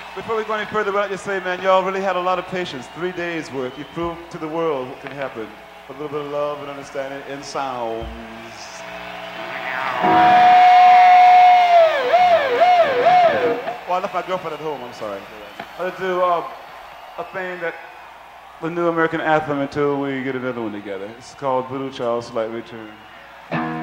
Before we go any further, why don't you say, man, y'all really had a lot of patience. 3 days worth. You proved to the world what can happen. A little bit of love and understanding in sounds. Well, I left my girlfriend at home, I'm sorry. I'll do a thing that the new American anthem until we get another one together. It's called Voodoo Child's Slight Return.